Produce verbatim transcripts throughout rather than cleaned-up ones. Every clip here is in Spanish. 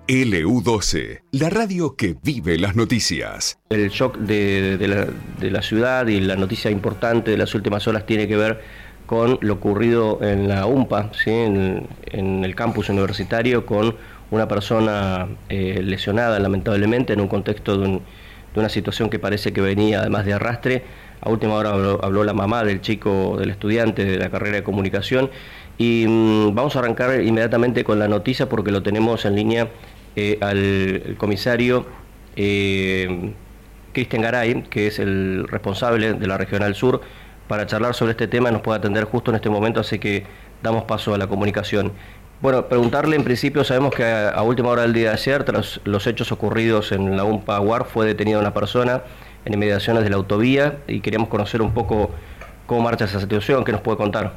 L U doce, la radio que vive las noticias. El shock de, de, la, de la ciudad y la noticia importante de las últimas horas tiene que ver con lo ocurrido en la UMPA, ¿sí? en, en el campus universitario, con una persona eh, lesionada lamentablemente en un contexto de, un, de una situación que parece que venía además de arrastre. A última hora habló, habló la mamá del chico, del estudiante de la carrera de comunicación, y mmm, vamos a arrancar inmediatamente con la noticia porque lo tenemos en línea eh, al comisario eh, Cristian Garay, que es el responsable de la Regional Sur, para charlar sobre este tema. Nos puede atender justo en este momento, así que damos paso a la comunicación. Bueno, preguntarle en principio, sabemos que a, a última hora del día de ayer, tras los hechos ocurridos en la UMPA U A R, fue detenida una persona en inmediaciones de la autovía y queríamos conocer un poco cómo marcha esa situación. ¿Qué nos puede contar?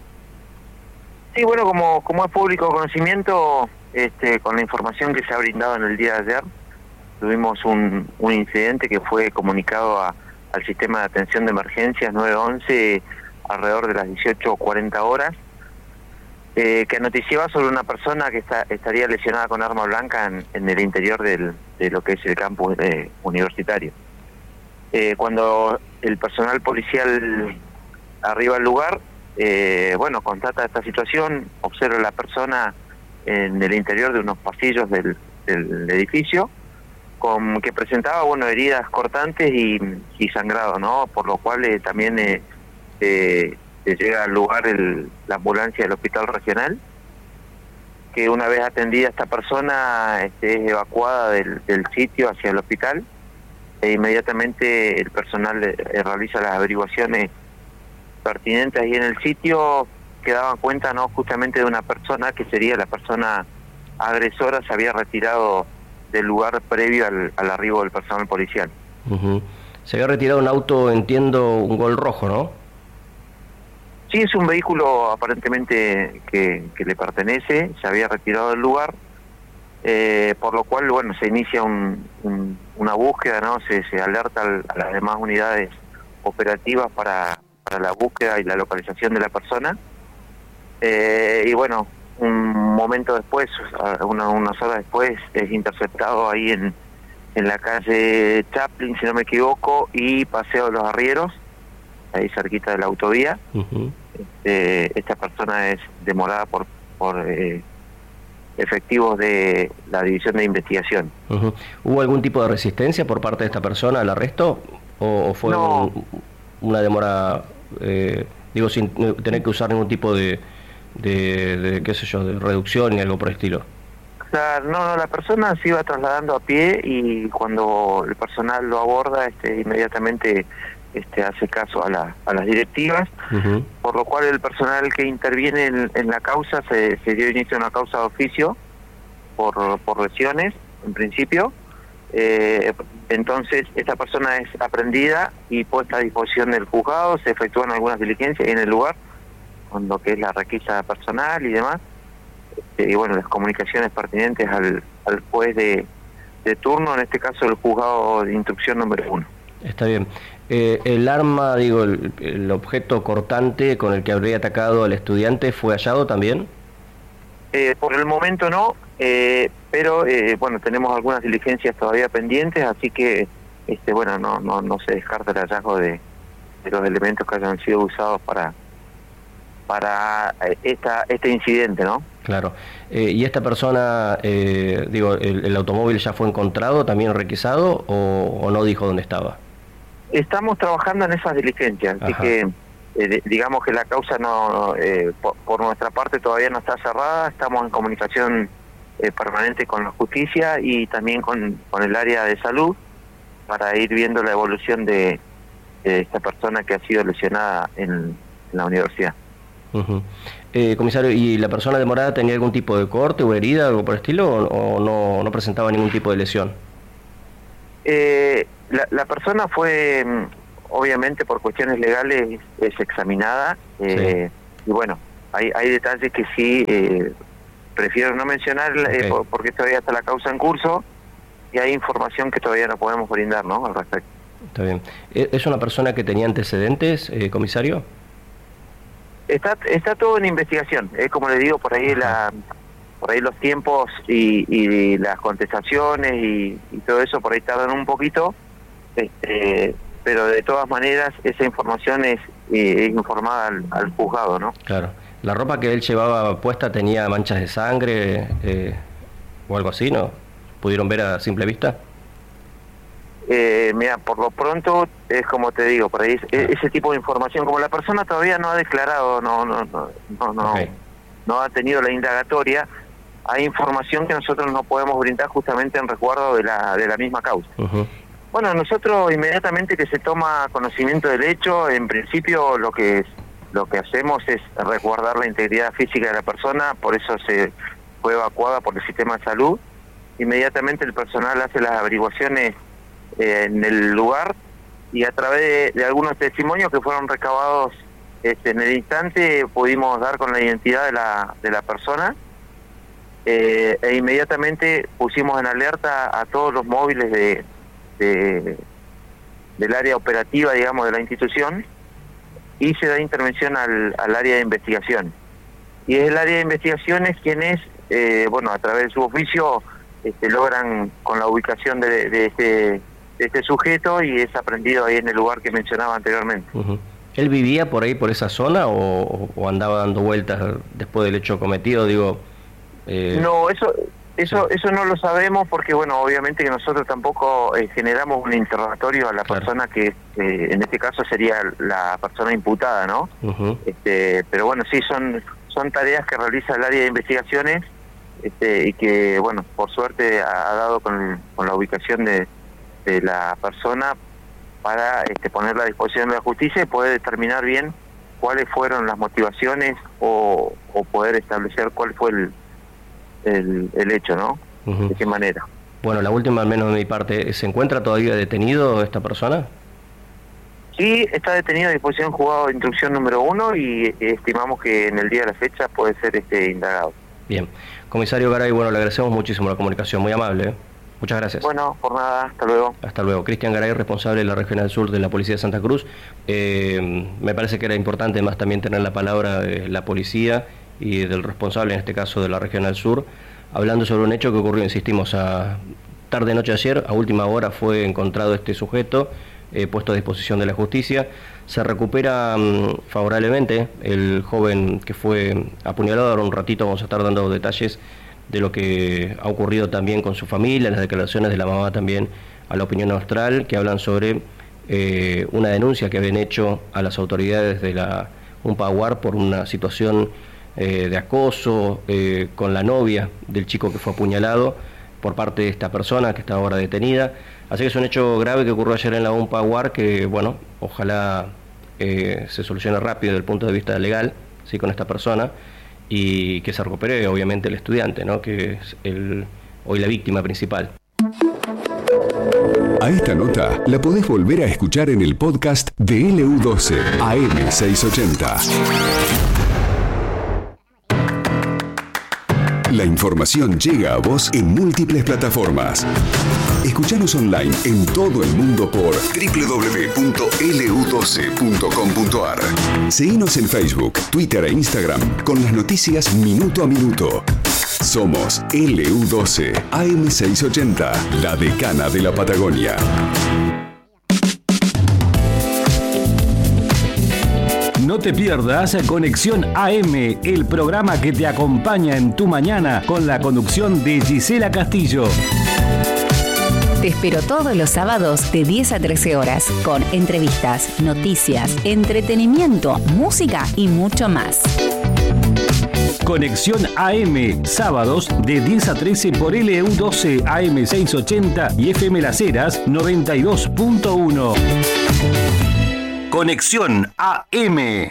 Sí, bueno, como, como es público conocimiento, este, con la información que se ha brindado en el día de ayer, tuvimos un, un incidente que fue comunicado a, al sistema de atención de emergencias nueve once alrededor de las dieciocho cuarenta horas, eh, que noticiaba sobre una persona que está, estaría lesionada con arma blanca en, en el interior del, de lo que es el campus eh, universitario. Eh, cuando el personal policial arriba al lugar, eh, bueno, constata esta situación, observa a la persona en el interior de unos pasillos del, del edificio, con que presentaba, bueno, heridas cortantes y, y sangrado, ¿no? Por lo cual eh, también eh, eh, llega al lugar el, la ambulancia del hospital regional, que una vez atendida esta persona este, es evacuada del, del sitio hacia el hospital, e inmediatamente el personal eh, realiza las averiguaciones pertinentes ahí en el sitio, que daban cuenta, ¿no?, justamente de una persona que sería la persona agresora. Se había retirado del lugar previo al, al arribo del personal policial. Uh-huh. Se había retirado un auto, entiendo, un Gol rojo, ¿no? Sí, es un vehículo aparentemente que, que le pertenece, se había retirado del lugar, eh, por lo cual, bueno, se inicia un, un, una búsqueda, ¿no? Se, se alerta al, a las demás unidades operativas para, para la búsqueda y la localización de la persona. Eh, y bueno, un momento después, una, unas horas después, es interceptado ahí en, en la calle Chaplin, si no me equivoco, y Paseo de los Arrieros, ahí cerquita de la autovía. Uh-huh. Este, esta persona es demorada por, por eh, efectivos de la División de Investigación. Uh-huh. ¿Hubo algún tipo de resistencia por parte de esta persona al arresto? ¿O, o fue no. un, una demora, eh, digo, sin tener que usar ningún tipo de, de, de, qué sé yo, de reducción ni algo por el estilo? O sea, no, no, la persona se iba trasladando a pie y cuando el personal lo aborda, este, inmediatamente este, hace caso a, la, a las directivas, uh-huh. Por lo cual el personal que interviene en, en la causa se, se dio inicio a una causa de oficio por, por lesiones, en principio. Eh, entonces esta persona es aprendida y puesta a disposición del juzgado, se efectúan algunas diligencias en el lugar, con lo que es la requisa personal y demás, este, y bueno, las comunicaciones pertinentes al, al juez de, de turno, en este caso el juzgado de instrucción número uno. Está bien. Eh, el arma, digo, el, el objeto cortante con el que habría atacado al estudiante, ¿fue hallado también? Eh, por el momento no, eh, pero eh, bueno, tenemos algunas diligencias todavía pendientes, así que este bueno, no no no se descarta el hallazgo de, de los elementos que hayan sido usados para para esta este incidente, ¿no? Claro. Eh, ¿Y esta persona, eh, digo, el, el automóvil ya fue encontrado, también requisado, o, o no dijo dónde estaba? Estamos trabajando en esas diligencias, así Ajá. que eh, digamos que la causa no eh, por, por nuestra parte todavía no está cerrada. Estamos en comunicación eh, permanente con la justicia y también con, con el área de salud para ir viendo la evolución de, de esta persona que ha sido lesionada en, en la universidad. Uh-huh. eh, comisario, ¿y la persona demorada tenía algún tipo de corte o herida, algo por el estilo, o, o no, no presentaba ningún tipo de lesión? Eh, la, la persona fue, obviamente por cuestiones legales, es examinada, eh, sí. Y bueno, hay, hay detalles que sí eh, prefiero no mencionar, okay. eh, porque todavía está la causa en curso y hay información que todavía no podemos brindar, ¿no?, al respecto. Está bien. ¿Es una persona que tenía antecedentes, eh, comisario? Está está todo en investigación, es como le digo, por ahí la por ahí los tiempos y, y las contestaciones y, y todo eso por ahí tardan un poquito, este, pero de todas maneras esa información es, eh, es informada al, al juzgado, ¿no? Claro. ¿La ropa que él llevaba puesta tenía manchas de sangre eh, o algo así, no? ¿Pudieron ver a simple vista? Eh, mira, por lo pronto es como te digo, por ahí es, es, ese tipo de información, como la persona todavía no ha declarado, no, no, no, no, no, okay. no ha tenido la indagatoria, hay información que nosotros no podemos brindar justamente en resguardo de la de la misma causa. Uh-huh. Bueno, nosotros inmediatamente que se toma conocimiento del hecho, en principio lo que lo que hacemos es resguardar la integridad física de la persona, por eso se fue evacuada por el sistema de salud. Inmediatamente el personal hace las averiguaciones eh, en el lugar y a través de, de algunos testimonios que fueron recabados este, en el instante pudimos dar con la identidad de la de la persona. Eh, e inmediatamente pusimos en alerta a todos los móviles de, de del área operativa, digamos, de la institución, y se da intervención al, al área de investigación. Y es el área de investigaciones quienes, eh, bueno, a través de su oficio, este, logran con la ubicación de, de, este, de este sujeto y es aprendido ahí en el lugar que mencionaba anteriormente. Uh-huh. ¿Él vivía por ahí, por esa zona, o, o andaba dando vueltas después del hecho cometido? Digo... Eh... No, eso eso sí. eso no lo sabemos porque, bueno, obviamente que nosotros tampoco eh, generamos un interrogatorio a la claro. persona que, eh, en este caso sería la persona imputada, ¿no? Uh-huh. Este, pero bueno, sí, son son tareas que realiza el área de investigaciones este, y que, bueno, por suerte ha, ha dado con, con la ubicación de, de la persona para este, ponerla a disposición de la justicia y poder determinar bien cuáles fueron las motivaciones o, o poder establecer cuál fue el El, el hecho, ¿no? Uh-huh. ¿De qué manera? Bueno, la última, al menos de mi parte, ¿se encuentra todavía detenido esta persona? Sí, está detenido a disposición juzgado de instrucción número uno y estimamos que en el día de la fecha puede ser este indagado. Bien. Comisario Garay, bueno, le agradecemos muchísimo la comunicación, muy amable. ¿eh? Muchas gracias. Bueno, por nada, hasta luego. Hasta luego. Cristian Garay, responsable de la Regional Sur de la Policía de Santa Cruz. Eh, me parece que era importante más también tener la palabra de la policía y del responsable, en este caso de la Regional Sur, hablando sobre un hecho que ocurrió, insistimos, a tarde noche de ayer, a última hora fue encontrado este sujeto, eh, puesto a disposición de la justicia. Se recupera um, favorablemente el joven que fue apuñalado. Ahora un ratito vamos a estar dando detalles de lo que ha ocurrido también con su familia, las declaraciones de la mamá también a La Opinión Austral, que hablan sobre eh, una denuncia que habían hecho a las autoridades de la UNPAUAR por una situación Eh, de acoso eh, con la novia del chico que fue apuñalado por parte de esta persona que está ahora detenida. Así que es un hecho grave que ocurrió ayer en la UNPAUAR que, bueno, ojalá eh, se solucione rápido desde el punto de vista legal, ¿sí?, con esta persona y que se recupere obviamente el estudiante, ¿no?, que es el, hoy la víctima principal. A esta nota la podés volver a escuchar en el podcast de L U doce A M seiscientos ochenta. La información llega a vos en múltiples plataformas. Escuchanos online en todo el mundo por doble u doble u doble u punto L U doce punto com punto A R. Seguinos en Facebook, Twitter e Instagram con las noticias minuto a minuto. Somos L U doce A M seiscientos ochenta, la decana de la Patagonia. No te pierdas Conexión A M, el programa que te acompaña en tu mañana con la conducción de Gisela Castillo. Te espero todos los sábados de diez a trece horas con entrevistas, noticias, entretenimiento, música y mucho más. Conexión A M, sábados de diez a trece por L U doce A M seiscientos ochenta y F M Las Heras noventa y dos punto uno. Conexión A M.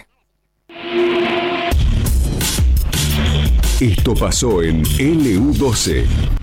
Esto pasó en L U doce.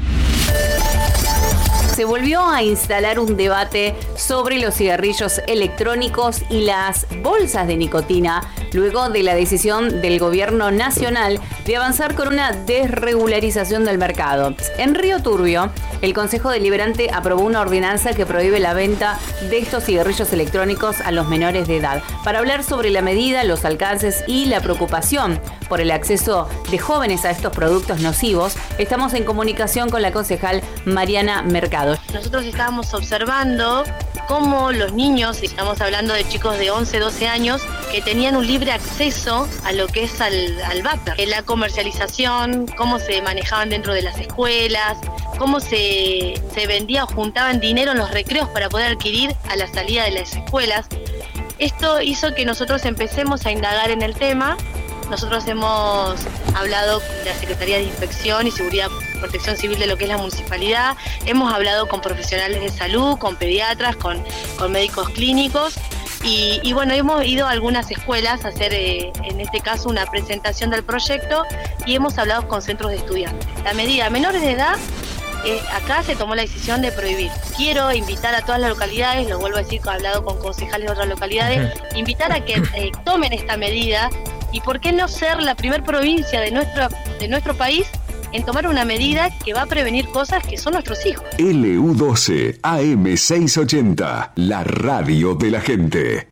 Se volvió a instalar un debate sobre los cigarrillos electrónicos y las bolsas de nicotina luego de la decisión del gobierno nacional de avanzar con una desregularización del mercado. En Río Turbio, el Consejo Deliberante aprobó una ordenanza que prohíbe la venta de estos cigarrillos electrónicos a los menores de edad. Para hablar sobre la medida, los alcances y la preocupación por el acceso de jóvenes a estos productos nocivos, estamos en comunicación con la concejal Mariana Mercado. Nosotros estábamos observando cómo los niños, estamos hablando de chicos de once, doce años, que tenían un libre acceso a lo que es al, al vapor. La comercialización, cómo se manejaban dentro de las escuelas, cómo se, se vendía o juntaban dinero en los recreos para poder adquirir a la salida de las escuelas. Esto hizo que nosotros empecemos a indagar en el tema. Nosotros hemos hablado con la Secretaría de Inspección y Seguridad y Protección Civil de lo que es la municipalidad, hemos hablado con profesionales de salud, con pediatras, con, con médicos clínicos y, y bueno, hemos ido a algunas escuelas a hacer eh, en este caso una presentación del proyecto y hemos hablado con centros de estudiantes. La medida menores de edad, eh, acá se tomó la decisión de prohibir. Quiero invitar a todas las localidades, lo vuelvo a decir, he hablado con concejales de otras localidades, invitar a que eh, tomen esta medida. ¿Y por qué no ser la primer provincia de nuestro, de nuestro país en tomar una medida que va a prevenir cosas que son nuestros hijos? L U doce A M seiscientos ochenta, la radio de la gente.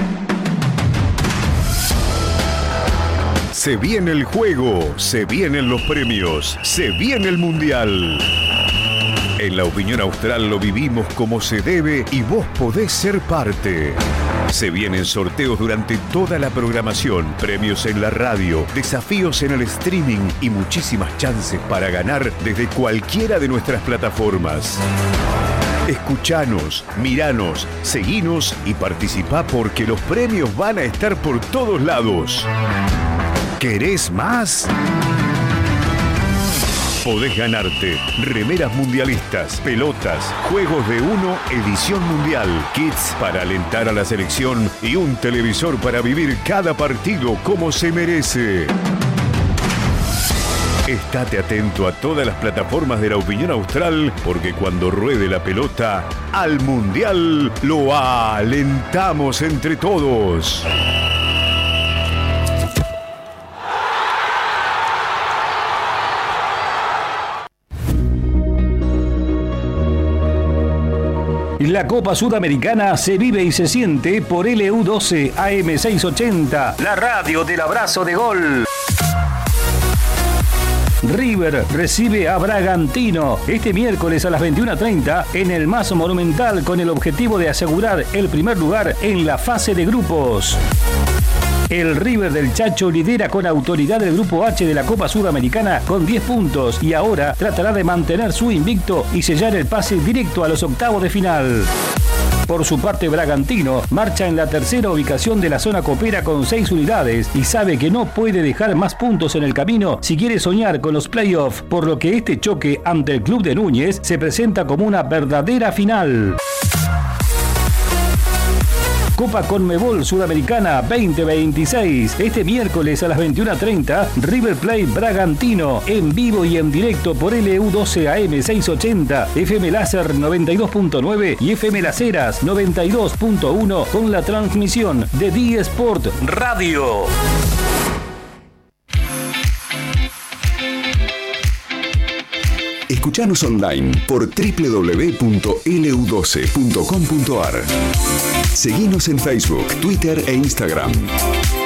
Se viene el juego, se vienen los premios, se viene el mundial. En La Opinión Austral lo vivimos como se debe y vos podés ser parte. Se vienen sorteos durante toda la programación, premios en la radio, desafíos en el streaming y muchísimas chances para ganar desde cualquiera de nuestras plataformas. Escuchanos, miranos, seguinos y participá porque los premios van a estar por todos lados. ¿Querés más? Podés ganarte remeras mundialistas, pelotas, juegos de uno, edición mundial, kits para alentar a la selección y un televisor para vivir cada partido como se merece. Estate atento a todas las plataformas de La Opinión Austral porque cuando ruede la pelota, al mundial lo alentamos entre todos. La Copa Sudamericana se vive y se siente por L U doce A M seiscientos ochenta, la radio del abrazo de gol. River recibe a Bragantino este miércoles a las veintiuna treinta en el Mazo Monumental con el objetivo de asegurar el primer lugar en la fase de grupos. El River del Chacho lidera con autoridad el Grupo H de la Copa Sudamericana con diez puntos y ahora tratará de mantener su invicto y sellar el pase directo a los octavos de final. Por su parte, Bragantino marcha en la tercera ubicación de la zona copera con seis unidades y sabe que no puede dejar más puntos en el camino si quiere soñar con los playoffs, por lo que este choque ante el club de Núñez se presenta como una verdadera final. Copa Conmebol Sudamericana veinte veintiséis. Este miércoles a las veintiuna treinta, River Plate Bragantino, en vivo y en directo por L U doce A M seiscientos ochenta, F M Láser noventa y dos punto nueve y F M Las Heras noventa y dos punto uno con la transmisión de D Sport Radio. Escuchanos online por doble u doble u doble u punto L U doce punto com punto A R. Seguinos en Facebook, Twitter e Instagram.